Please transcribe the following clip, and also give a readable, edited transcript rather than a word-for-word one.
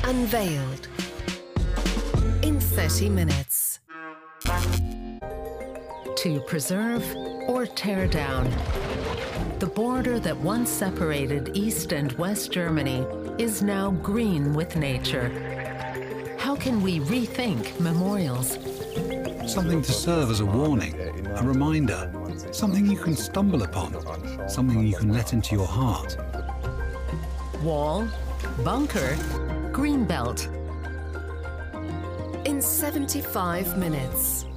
Unveiled in 30 minutes. To preserve or tear down. The border that once separated East and West Germany is now green with nature. How can we rethink memorials? Something to serve as a warning, a reminder, something you can stumble upon, something you can let into your heart. Wall, bunker, greenbelt. In 75 minutes.